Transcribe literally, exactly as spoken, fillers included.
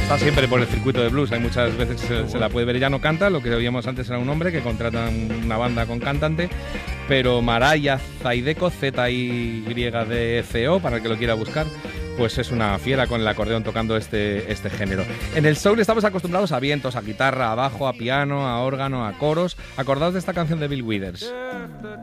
está siempre por el circuito de blues. Hay muchas veces se, se la puede ver. Ella no canta, lo que veíamos antes era un hombre que contrata una banda con cantante, pero Maraya Zaideko, Z I Y D C O, para el que lo quiera buscar, pues es una fiera con el acordeón tocando este, este género. En el soul estamos acostumbrados a vientos, a guitarra, a bajo, a piano, a órgano, a coros. Acordaos de esta canción de Bill Withers.